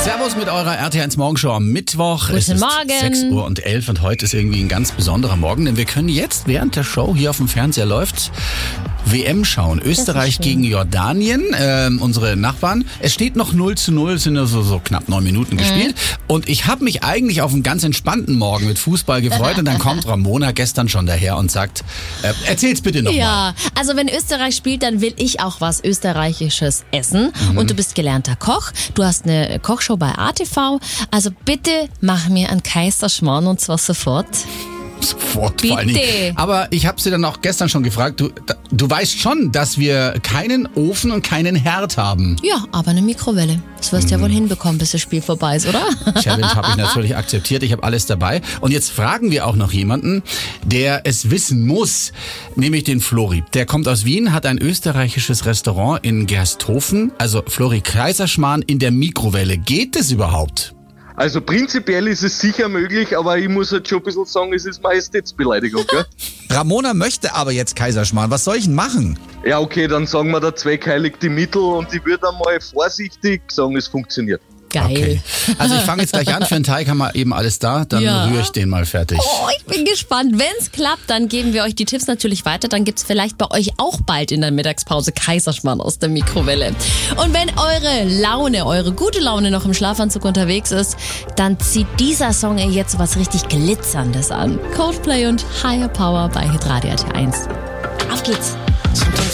Servus mit eurer RT1 Morgenshow am Mittwoch. Guten es ist Morgen. 6:11 und heute ist irgendwie ein ganz besonderer Morgen, denn wir können jetzt, während der Show hier auf dem Fernseher läuft, WM schauen. Österreich gegen Jordanien, unsere Nachbarn. Es steht noch 0:0, sind nur so knapp 9 Minuten gespielt. Und ich habe mich eigentlich auf einen ganz entspannten Morgen mit Fußball gefreut. Und dann kommt Ramona gestern schon daher und sagt, erzähl's bitte nochmal. Ja, also wenn Österreich spielt, dann will ich auch was Österreichisches essen. Und du bist gelernter Koch. Du hast eine Kochshow bei ATV. Also bitte mach mir einen Kaiserschmarrn und zwar sofort. Sofort, vor allen Dingen. Aber ich habe sie dann auch gestern schon gefragt, du weißt schon, dass wir keinen Ofen und keinen Herd haben. Ja, aber eine Mikrowelle. Das wirst du ja wohl hinbekommen, bis das Spiel vorbei ist, oder? Challenge habe ich natürlich akzeptiert, ich habe alles dabei. Und jetzt fragen wir auch noch jemanden, der es wissen muss, nämlich den Flori. Der kommt aus Wien, hat ein österreichisches Restaurant in Gersthofen, also Flori Kaiserschmarrn in der Mikrowelle. Geht das überhaupt? Also prinzipiell ist es sicher möglich, aber ich muss halt schon ein bisschen sagen, es ist Majestätsbeleidigung, gell? Ramona möchte aber jetzt Kaiserschmarrn. Was soll ich denn machen? Ja, okay, dann sagen wir, der Zweck heiligt die Mittel und ich würde einmal vorsichtig sagen, es funktioniert. Geil. Okay. Also ich fange jetzt gleich an, für einen Teig haben wir eben alles da, dann rühre ich den mal fertig. Oh, ich bin gespannt. Wenn es klappt, dann geben wir euch die Tipps natürlich weiter. Dann gibt's vielleicht bei euch auch bald in der Mittagspause Kaiserschmarrn aus der Mikrowelle. Und wenn eure gute Laune noch im Schlafanzug unterwegs ist, dann zieht dieser Song jetzt was richtig Glitzerndes an. Coldplay und Higher Power bei Hitradio RT1. Auf geht's.